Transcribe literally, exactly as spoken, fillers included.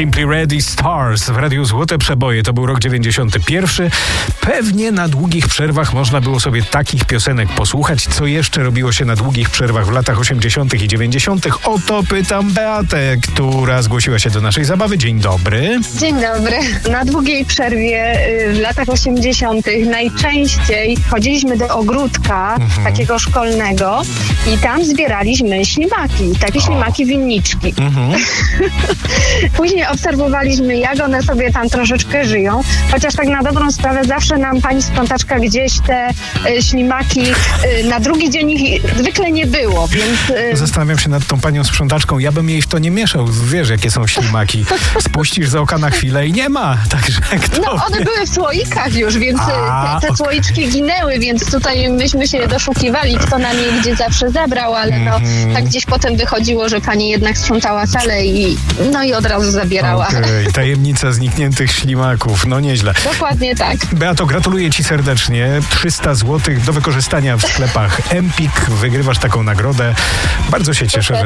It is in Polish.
Simply Ready Stars w Radiu Złote Przeboje. To był rok dziewięćdziesiąty pierwszy. Pewnie na długich przerwach można było sobie takich piosenek posłuchać. Co jeszcze robiło się na długich przerwach w latach osiemdziesiątych i dziewięćdziesiątych? O to pytam Beatę, która zgłosiła się do naszej zabawy. Dzień dobry. Dzień dobry. Na długiej przerwie w latach osiemdziesiątych najczęściej chodziliśmy do ogródka mhm. takiego szkolnego i tam zbieraliśmy ślimaki, takie ślimaki winniczki. Mhm. Później obserwowaliśmy, jak one sobie tam troszeczkę żyją, chociaż tak na dobrą sprawę zawsze nam pani sprzątaczka gdzieś te y, ślimaki, y, na drugi dzień ich zwykle nie było, więc... Y... Zastanawiam się nad tą panią sprzątaczką, ja bym jej w to nie mieszał, wiesz jakie są ślimaki. Spuścisz z oka na chwilę i nie ma, także kto No one wie. były w słoikach już, więc A, te, te okay. słoiczki ginęły, więc tutaj myśmy się doszukiwali, kto nam je gdzie zawsze zabrał, ale no mm. tak gdzieś potem wychodziło, że pani jednak sprzątała salę i no i od razu zabierała. Okej, okay. Tajemnica znikniętych ślimaków, no nieźle. Dokładnie tak. Beato, gratuluję ci serdecznie. trzysta złotych do wykorzystania w sklepach Empik. Wygrywasz taką nagrodę. Bardzo się cieszę, że